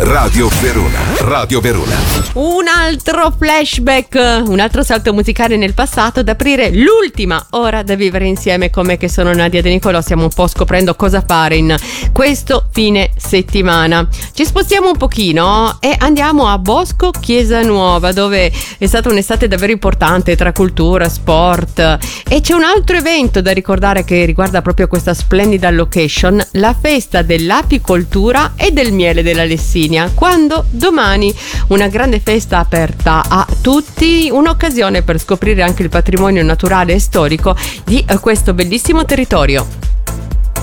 Radio Verona. Radio Verona. Un altro flashback, un altro salto musicale nel passato, ad aprire l'ultima ora da vivere insieme con me che sono Nadia De Nicolò. Stiamo un po' scoprendo cosa fare in questo fine settimana. Ci spostiamo un pochino e andiamo a Bosco Chiesa Nuova, dove è stata un'estate davvero importante tra cultura, sport, e c'è un altro evento da ricordare che riguarda proprio questa splendida location, la festa dell'apicoltura e del miele della Lessinia, quando domani una grande festa aperta a tutti, un'occasione per scoprire anche il patrimonio naturale e storico di questo bellissimo territorio.